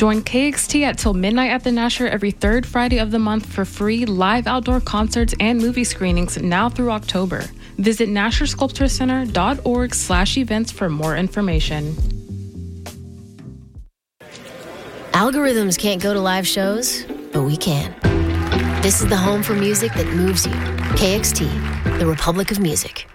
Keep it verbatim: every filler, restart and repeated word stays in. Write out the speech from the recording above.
Join K X T at Till Midnight at the Nasher every third Friday of the month for free live outdoor concerts and movie screenings now through October. Visit nasher sculpture center dot org slash events for more information. Algorithms can't go to live shows, but we can. This is the home for music that moves you. K X T, the Republic of Music.